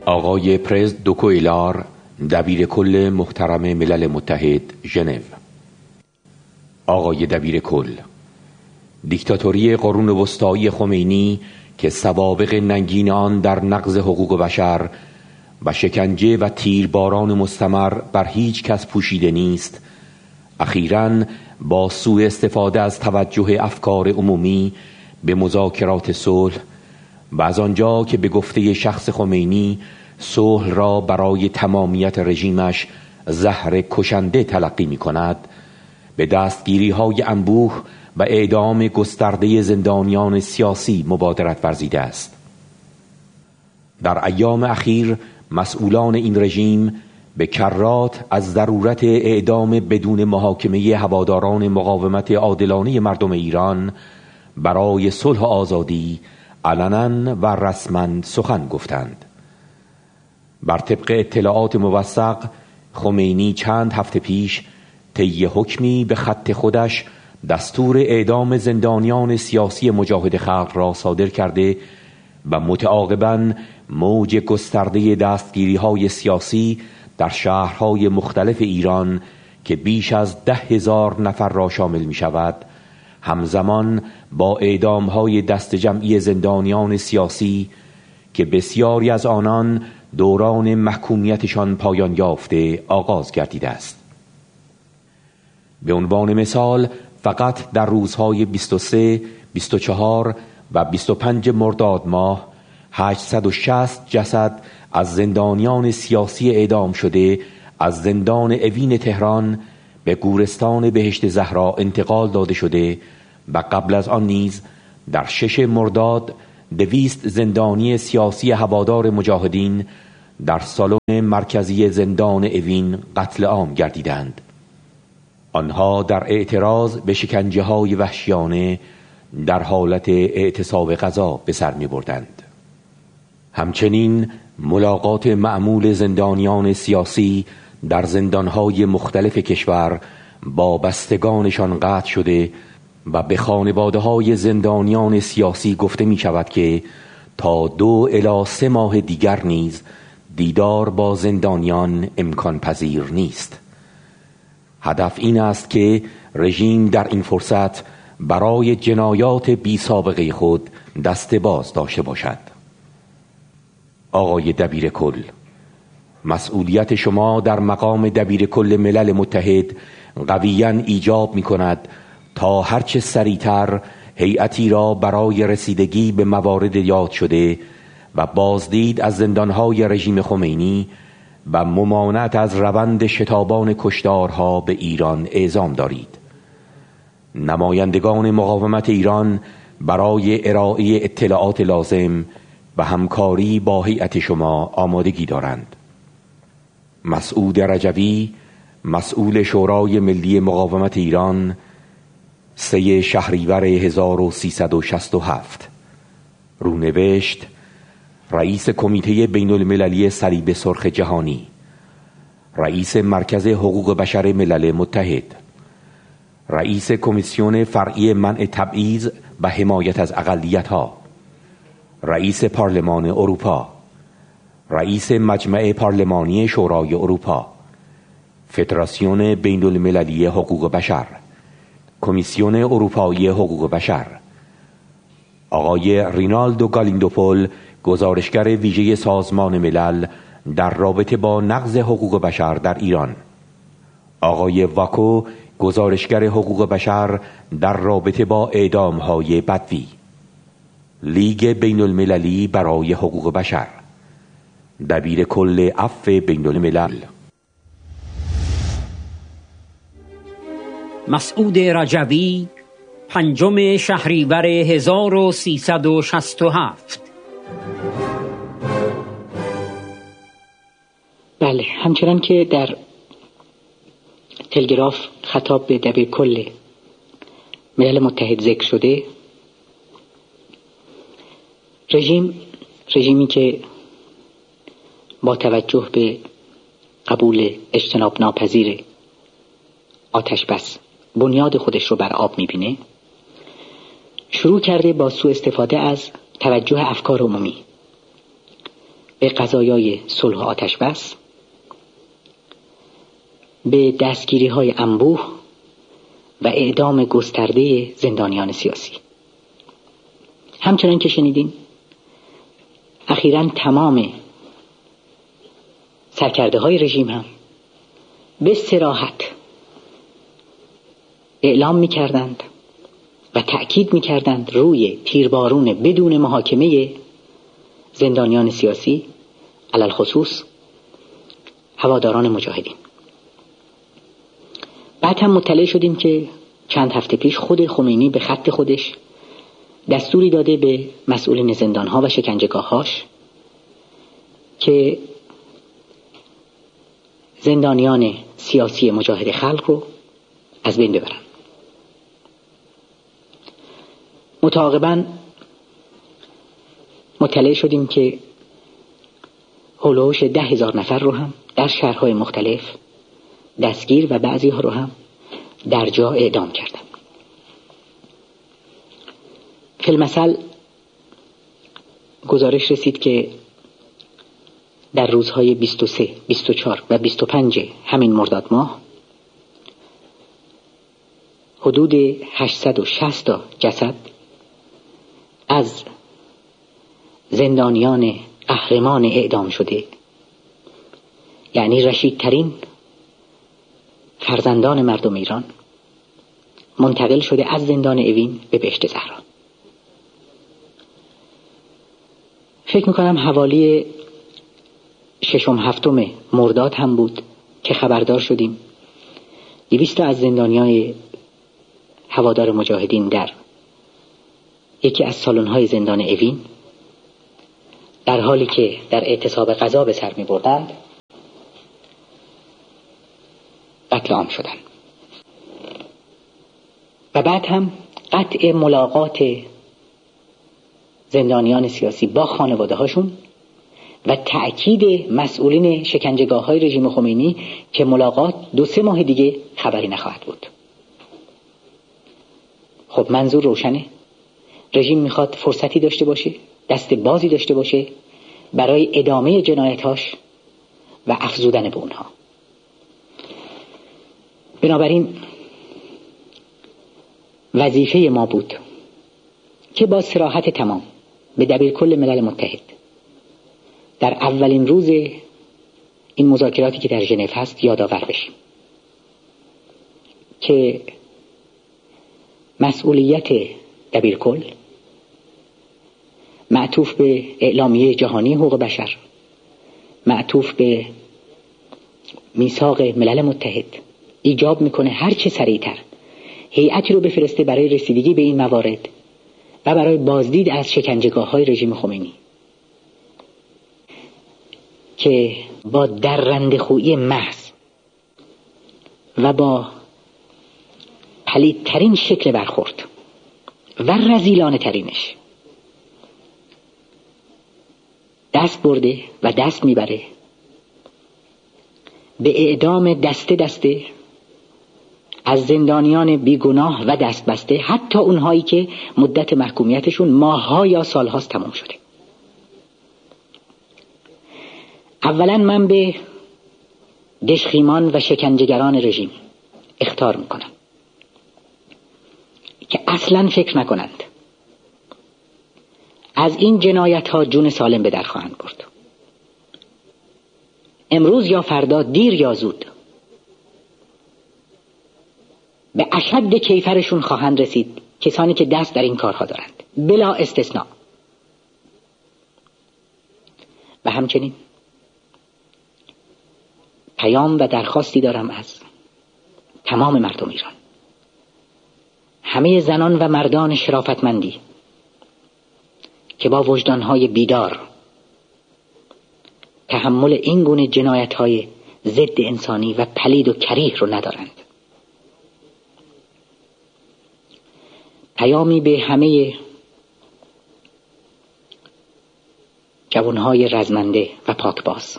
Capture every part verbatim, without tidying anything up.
آقای پرز دوکویلار، دبیر کل محترم ملل متحد ژنو. آقای دبیر کل، دیکتاتوری قرون وسطایی خمینی که سوابق ننگین آن در نقض حقوق بشر و شکنجه و تیرباران مستمر بر هیچ کس پوشیده نیست، اخیراً با سوء استفاده از توجه افکار عمومی به مذاکرات صلح و از آنجا که به گفته شخص خمینی صلح را برای تمامیت رژیمش زهر کشنده تلقی می کند، به دستگیری های انبوه و اعدام گسترده زندانیان سیاسی مبادرت ورزیده است. در ایام اخیر مسئولان این رژیم به کرات از ضرورت اعدام بدون محاکمه هواداران مقاومت عادلانه مردم ایران برای صلح و آزادی علنا و رسما سخن گفتند. بر طبق اطلاعات موثق، خمینی چند هفته پیش طی حکمی به خط خودش دستور اعدام زندانیان سیاسی مجاهد خلق را صادر کرده و متعاقباً موج گسترده دستگیری‌های سیاسی در شهرهای مختلف ایران که بیش از ده هزار نفر را شامل می شود، همزمان با اعدام‌های دست جمعی زندانیان سیاسی که بسیاری از آنان دوران محکومیتشان پایان یافته آغاز گردیده است. به عنوان مثال، فقط در روزهای بیست و سه، بیست و چهار و بیست و پنج مرداد ماه هشتصد و شصت جسد از زندانیان سیاسی اعدام شده از زندان اوین تهران به گورستان بهشت زهرا انتقال داده شده و قبل از آن نیز در شش مرداد دویست زندانی سیاسی هوادار مجاهدین در سالن مرکزی زندان اوین قتل عام گردیدند. آنها در اعتراض به شکنجه های وحشیانه در حالت اعتصاب غذا به سر می بردند. همچنین ملاقات معمول زندانیان سیاسی در زندانهای مختلف کشور با بستگانشان قطع شده و به خانواده های زندانیان سیاسی گفته می شود که تا دو الی سه ماه دیگر نیز دیدار با زندانیان امکان پذیر نیست. هدف این است که رژیم در این فرصت برای جنایات بی سابقه خود دست باز داشته باشد. آقای دبیر کل، مسئولیت شما در مقام دبیر کل ملل متحد قویاً ایجاب می کند تا هرچه سریعتر هیئتی را برای رسیدگی به موارد یاد شده و بازدید از زندانهای رژیم خمینی و ممانعت از روند شتابان کشتارها به ایران اعزام دارید. نمایندگان مقاومت ایران برای ارائه اطلاعات لازم و همکاری با هیئت شما آمادگی دارند. مسعود رجوی، مسئول شورای ملی مقاومت ایران، سه شهریور هزار و سیصد و شصت و هفت. رونوشت: رئیس کمیته بین المللی صلیب سرخ جهانی، رئیس مرکز حقوق بشر ملل متحد، رئیس کمیسیون فرعی منع تبعیض و حمایت از اقلیت‌ها، رئیس پارلمان اروپا، رئیس مجمع پارلمانی شورای اروپا، فدراسیون بین المللی حقوق بشر، کمیسیون اروپایی حقوق بشر. آقای رینالدو گالیندوپول، گزارشگر ویژه سازمان ملل در رابطه با نقض حقوق بشر در ایران. آقای واکو، گزارشگر حقوق بشر در رابطه با اعدام‌های بدوی. لیگ بین المللی برای حقوق بشر، دبیر کل عفو بین الملل. مسعود رجوی، پنجم شهریور هزار و سیصد و شصت و هفت. بله، همچنان که در تلگراف خطاب به دبیر کل ملل متحد ذکر شده، رژیم رژیمی که با توجه به قبول اجتناب ناپذیر آتش بس بنیاد خودش رو بر آب میبینه، شروع کرده با سوء استفاده از توجه افکار عمومی به قضایای صلح و آتش بس، به دستگیری های انبوه و اعدام گسترده زندانیان سیاسی. همچنان که شنیدین اخیراً تمام سرکرده های رژیم هم به صراحت اعلام می کردند و تأکید می کردند روی تیربارون بدون محاکمه زندانیان سیاسی، علل خصوص هواداران مجاهدین. بعد هم مطلع شدیم که چند هفته پیش خود خمینی به خط خودش دستوری داده به مسئولین زندانها و شکنجهگاهاش که زندانیان سیاسی مجاهد خلق رو از بین ببرن. متعاقباً مطلع شدیم که هولوش ده هزار نفر رو هم در شهرهای مختلف دستگیر و بعضی ها رو هم در جا اعدام کردن. فی المثل گزارش رسید که در روزهای بیست و سه، بیست و چهار و بیست و پنج همین مرداد ماه حدود هشتصد و شصت تا جسد از زندانیان قهرمان اعدام شده، یعنی رشیدترین فرزندان مردم ایران، منتقل شده از زندان اوین به بهشت زهرا. فکر میکنم حوالی ششم هفتم مرداد هم بود که خبردار شدیم دویست تا از زندانیان هوادار مجاهدین در یکی از سالن‌های زندان اوین در حالی که در اعتصاب غذا به سر می‌بردند قتل عام شدند. و بعد هم قطع ملاقات زندانیان سیاسی با خانواده هاشون و تأکید مسئولین شکنجهگاه های رژیم خمینی که ملاقات دو سه ماه دیگه خبری نخواهد بود. خب منظور روشنه، رژیم میخواد فرصتی داشته باشه، دست بازی داشته باشه برای ادامه جنایتاش و افزودن به اونها. بنابراین وظیفه ما بود که با صراحت تمام به دبیرکل ملل متحد در اولین روز این مذاکراتی که در ژنو هست یادآور بشیم که مسئولیت دبیرکل معطوف به اعلامیه جهانی حقوق بشر، معطوف به میثاق ملل متحد، ایجاب میکنه هر چه سریعتر هیئتی رو بفرسته برای رسیدگی به این موارد و برای بازدید از شکنجهگاه‌های رژیم خمینی که با درنده‌خویی محض و با پلیدترین شکل برخورد و رذیلانه ترینش دست برده و دست میبره به اعدام دسته دسته از زندانیان بیگناه و دست بسته، حتی اونهایی که مدت محکومیتشون ماه‌ها یا سال‌هاست تمام شده. اولا من به دژخیمان و شکنجهگران رژیم اخطار میکنم که اصلا فکر نکنند از این جنایت ها جون سالم به در خواهند برد. امروز یا فردا، دیر یا زود، به اشد کیفرشون خواهند رسید کسانی که دست در این کارها دارند بلا استثناء. و همچنین پیام و درخواستی دارم از تمام مردم ایران، همه زنان و مردان شرافتمندی که با وجدانهای بیدار تحمل این گونه جنایت‌های ضد انسانی و پلید و کریه رو ندارند. پیامی به همه جوانهای رزمنده و پاکباز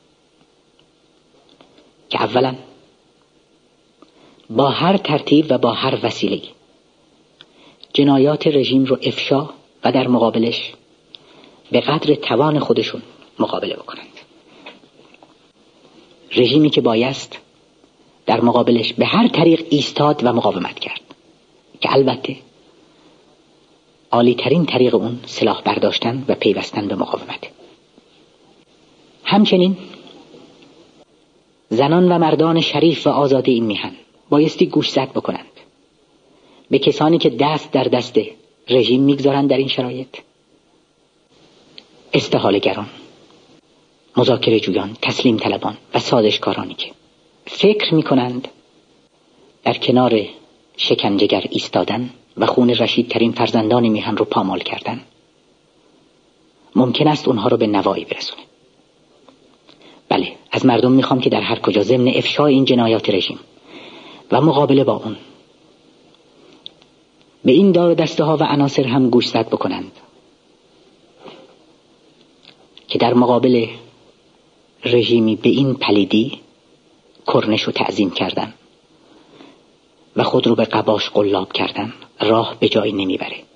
که اولا با هر ترتیب و با هر وسیله جنایات رژیم رو افشا و در مقابلش به قدر توان خودشون مقابله بکنند. رژیمی که بایست در مقابلش به هر طریق ایستاد و مقاومت کرد که البته عالی ترین طریق اون سلاح برداشتن و پیوستن به مقاومت. همچنین زنان و مردان شریف و آزاد این میهن بایستی گوشزد بکنند به کسانی که دست در دست رژیم میگذارند در این شرایط، استحاله‌گران، مذاکره جویان، تسلیم طلبان و سازشکارانی که فکر میکنند در کنار شکنجهگر ایستادن و خون رشیدترین فرزندان میهن رو پامال کردن ممکن است اونها رو به نوایی برسونه. بله، از مردم میخوام که در هر کجا ضمن افشای این جنایات رژیم و مقابله با اون به این دار دسته ها و عناصر هم گوشزد بکنند که در مقابل رژیمی به این پلیدی کرنش و تعظیم کردن و خود رو به قباش قلاب کردن راه به جایی نمیبره.